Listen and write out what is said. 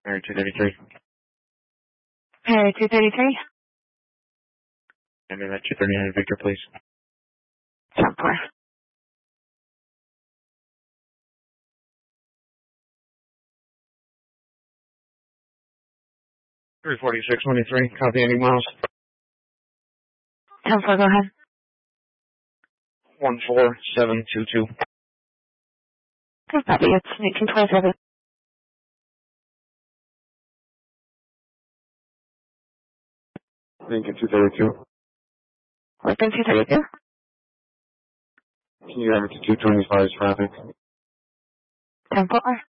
Area 233. Area 233. And then that 239 Victor, please. 10-4. 34623. Copy, any miles? 10-4, go ahead. 14722. Good copy, it's 1927. Lincoln 232. Lincoln 232. Can you have it to 225 traffic? 10-4.